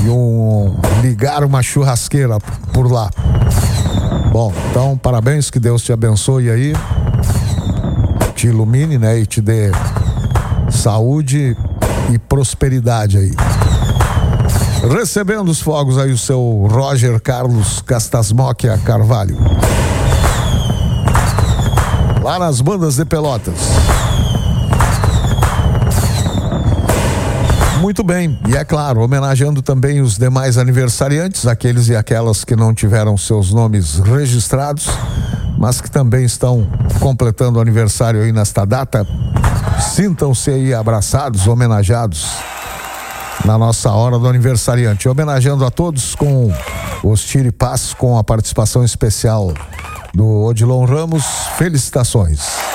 ligar uma churrasqueira por lá. Bom, então parabéns, que Deus te abençoe aí, te ilumine, né, e te dê saúde e prosperidade aí. Recebendo os fogos aí o seu Roger Carlos Castasmocchia Carvalho, lá nas bandas de Pelotas. Muito bem, e é claro, homenageando também os demais aniversariantes, aqueles e aquelas que não tiveram seus nomes registrados, mas que também estão completando o aniversário aí nesta data. Sintam-se aí abraçados, homenageados na nossa hora do aniversariante. Homenageando a todos com os Tiripás, com a participação especial do Odilon Ramos. Felicitações.